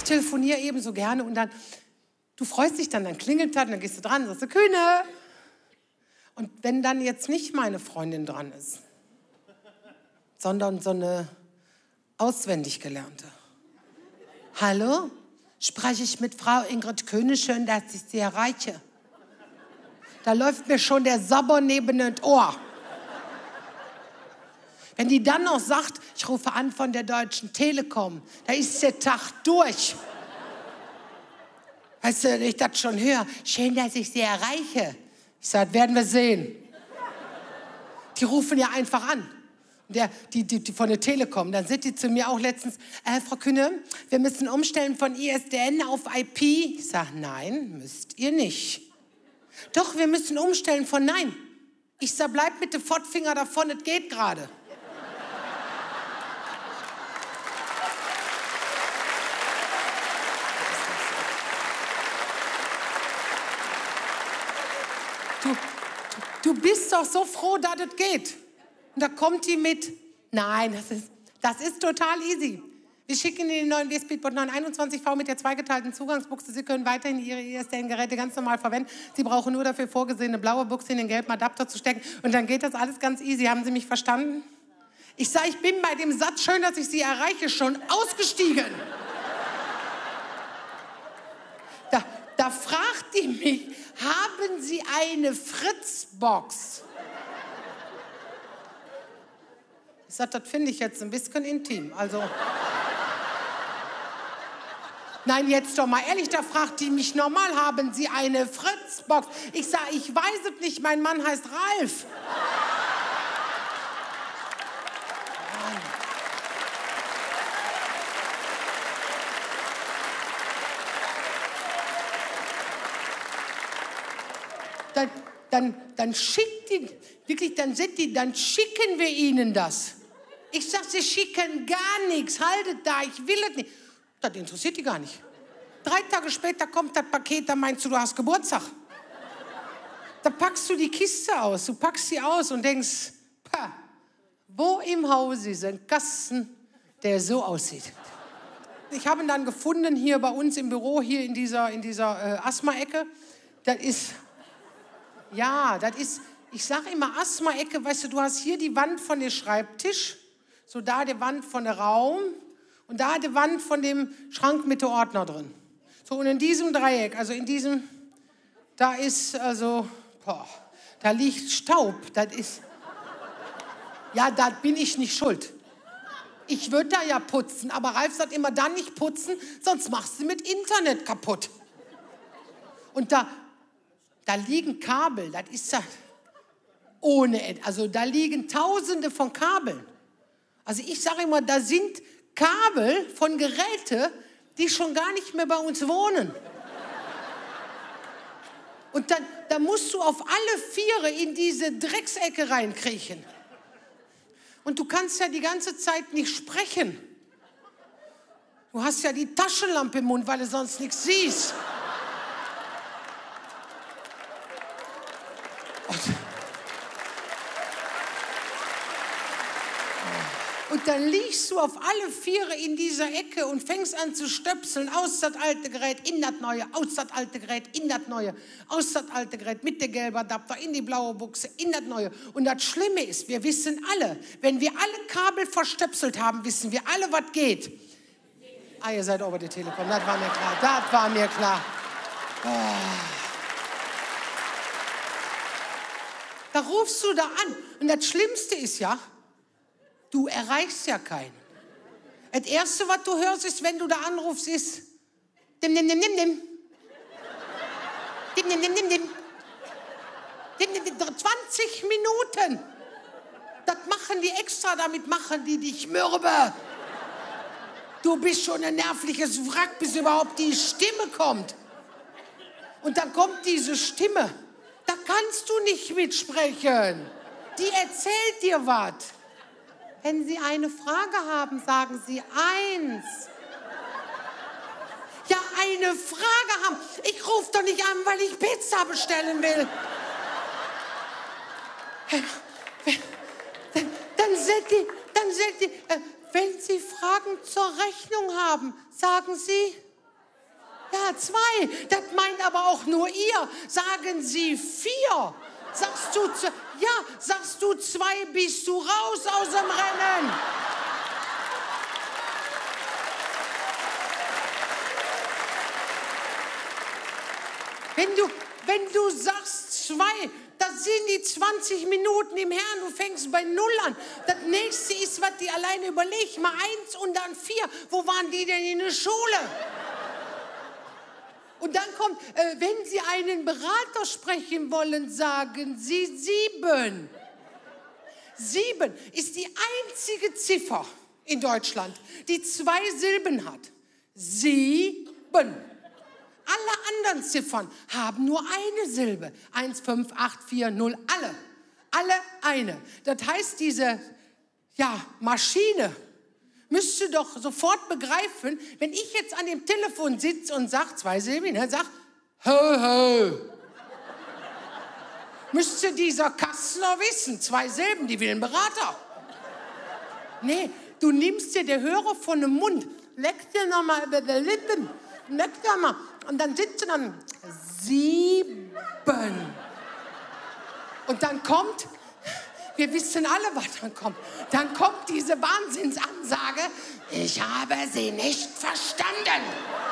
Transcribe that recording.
telefoniere eben so gerne und dann, du freust dich dann klingelt das, dann gehst du dran, sagst du, Kühne. Und wenn dann jetzt nicht meine Freundin dran ist, sondern so eine auswendig gelernte. Hallo, spreche ich mit Frau Ingrid Kühne, schön, dass ich Sie erreiche. Da läuft mir schon der Sabber neben das Ohr. Wenn die dann noch sagt, ich rufe an von der Deutschen Telekom, da ist der Tag durch. Weißt du, wenn ich das schon höre, schön, dass ich Sie erreiche. Ich sage, werden wir sehen. Die rufen ja einfach an. Die von der Telekom, dann sind die zu mir auch letztens, Frau Kühne, wir müssen umstellen von ISDN auf IP. Ich sage, nein, müsst ihr nicht. Doch, wir müssen umstellen von nein. Ich sage, bleib mit dem Fortfinger davon, es geht gerade. Du bist doch so froh, dass es geht. Und da kommt die mit, nein, das ist total easy. Wir schicken Ihnen den neuen W-Speedbot 921V mit der zweigeteilten Zugangsbuchse. Sie können weiterhin Ihre ISDN-Geräte ganz normal verwenden. Sie brauchen nur dafür vorgesehene blaue Buchse in den gelben Adapter zu stecken. Und dann geht das alles ganz easy. Haben Sie mich verstanden? Ich sage, ich bin bei dem Satz, schön, dass ich Sie erreiche, schon ausgestiegen. Da fragt die mich, haben Sie eine Fritzbox? Ich sage, das finde ich jetzt ein bisschen intim. Also, nein, jetzt doch mal ehrlich, da fragt die mich normal, haben Sie eine Fritzbox? Ich sage, ich weiß es nicht, mein Mann heißt Ralf. Dann schickt die, wirklich, dann schicken wir Ihnen das. Ich sag, Sie schicken gar nichts, haltet da, ich will es nicht. Das interessiert die gar nicht. 3 Tage später kommt das Paket, da meinst du hast Geburtstag. Da packst du die Kiste aus, du packst sie aus und denkst, wo im Hause ist ein Kasten, der so aussieht. Ich habe ihn dann gefunden hier bei uns im Büro, hier in dieser Asthma-Ecke. Das ist... Ja, das ist, ich sage immer Asthma-Ecke, weißt du hast hier die Wand von dem Schreibtisch, so da die Wand von dem Raum und da die Wand von dem Schrank mit dem Ordner drin. So, und in diesem Dreieck, also in diesem, da ist also, da liegt Staub, das ist, ja, da bin ich nicht schuld. Ich würde da ja putzen, aber Ralf sagt immer, dann nicht putzen, sonst machst du mit Internet kaputt. Und da liegen Kabel, das ist ja ohne Ende. Also da liegen Tausende von Kabeln. Also ich sage immer, da sind Kabel von Geräten, die schon gar nicht mehr bei uns wohnen. Und dann musst du auf alle Viere in diese Drecksecke reinkriechen. Und du kannst ja die ganze Zeit nicht sprechen. Du hast ja die Taschenlampe im Mund, weil du sonst nichts siehst. Und dann liegst du auf alle Viere in dieser Ecke und fängst an zu stöpseln. Aus das alte Gerät, in das neue, aus das alte Gerät, in das neue, aus das alte Gerät, mit der gelben Adapter, in die blaue Buchse, in das neue. Und das Schlimme ist, wir wissen alle, wenn wir alle Kabel verstöpselt haben, wissen wir alle, was geht. Ah, ihr seid über die Telekom, das war mir klar, das war mir klar. Da rufst du da an. Und das Schlimmste ist ja, du erreichst ja keinen. Das Erste, was du hörst, ist, wenn du da anrufst, ist dim, dim, dim, dim, dim. Dim, dim, dim, dim, dim. Dim, dim, dim. 20 Minuten. Das machen die extra, damit machen die dich mürbe. Du bist schon ein nervliches Wrack, bis überhaupt die Stimme kommt. Und dann kommt diese Stimme. Da kannst du nicht mitsprechen. Die erzählt dir was. Wenn Sie eine Frage haben, sagen Sie 1. Ja, eine Frage haben. Ich rufe doch nicht an, weil ich Pizza bestellen will. Dann sind die, wenn Sie Fragen zur Rechnung haben, sagen Sie Ja, 2. Das meint aber auch nur ihr. Sagen Sie 4. Sagst du 2, bist du raus aus dem Rennen. Wenn du sagst 2, das sind die 20 Minuten im Herrn, du fängst bei 0 an. Das nächste ist, was die alleine überlegt, mal 1 und dann 4. Wo waren die denn in der Schule? Und dann kommt, wenn Sie einen Berater sprechen wollen, sagen Sie 7. 7 ist die einzige Ziffer in Deutschland, die 2 Silben hat. 7. Alle anderen Ziffern haben nur eine Silbe. 1, 5, 8, 4, 0, alle eine. Das heißt, diese Maschine müsste doch sofort begreifen, wenn ich jetzt an dem Telefon sitze und sage, 2 Silben, dann sag, hö. Müsste dieser Kastner wissen, 2 Silben, die will einen Berater. Nee, du nimmst dir der Hörer von dem Mund, leckst dir nochmal über die Lippen, leckst dir mal. Und dann sitzt du dann 7. Und dann kommt, wir wissen alle, was dann kommt. Dann kommt diese Wahnsinnsansage, ich habe sie nicht verstanden.